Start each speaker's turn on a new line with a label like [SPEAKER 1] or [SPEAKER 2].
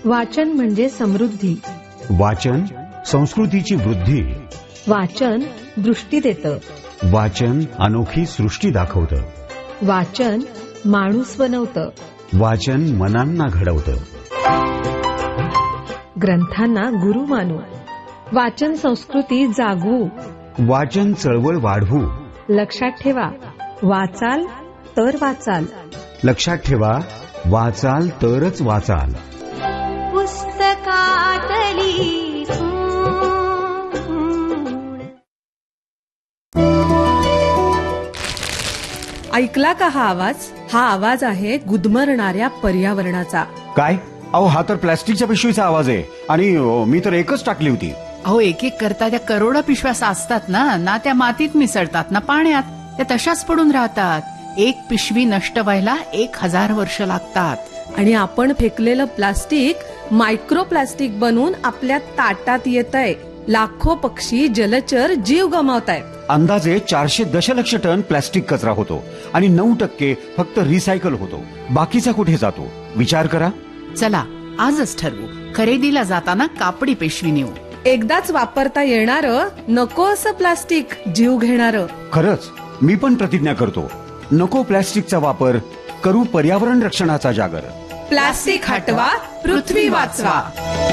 [SPEAKER 1] वाचन म्हणजे समृद्धी.
[SPEAKER 2] वाचन संस्कृतीची वृद्धी.
[SPEAKER 1] वाचन दृष्टी देतं.
[SPEAKER 2] वाचन अनोखी सृष्टी दाखवतं.
[SPEAKER 1] वाचन माणूस बनवतं.
[SPEAKER 2] वाचन मनांना घडवतं.
[SPEAKER 1] ग्रंथांना गुरु मानू. वाचन संस्कृती जागवू.
[SPEAKER 2] वाचन चळवळ वाढवू.
[SPEAKER 1] लक्षात ठेवा, वाचाल तर वाचाल.
[SPEAKER 2] लक्षात ठेवा, वाचाल तरच वाचाल.
[SPEAKER 3] पुस्तकातली
[SPEAKER 4] ऐकला का हा आवाज? हा आवाज आहे गुदमरणाऱ्या पर्यावरणाचा.
[SPEAKER 5] काय? अहो, हा तर प्लॅस्टिकच्या पिशवीचा आवाज आहे. आणि मी तर एकच टाकली होती.
[SPEAKER 6] अहो, एक एक करता त्या करोडा पिशव्या साचतात ना त्या मातीत मिसळतात ना पाण्यात, त्या तशाच पडून राहतात. एक पिशवी नष्ट व्हायला 1000 वर्ष लागतात.
[SPEAKER 4] आणि आपण फेकलेलं प्लास्टिक मायक्रो प्लास्टिक बनून आपल्या ताटात येतंय. लाखो पक्षी जलचर जीव गमावतायत.
[SPEAKER 5] अंदाजे 400 दशलक्ष टन प्लॅस्टिक कचरा होतो आणि 9% फक्त रिसायकल होतो. बाकीचा कुठे जातो? विचार करा.
[SPEAKER 6] चला आजच ठरवू, खरेदीला जाताना कापडी पिशवी नेऊ.
[SPEAKER 4] एकदाच वापरता येणारं, नको असं प्लास्टिक, जीव घेणारं.
[SPEAKER 5] खरंच मी पण प्रतिज्ञा करतो, नको प्लॅस्टिकचा वापर, करू पर्यावरण रक्षणाचा जागर.
[SPEAKER 4] प्लास्टिक हटवा, पृथ्वी वाचवा.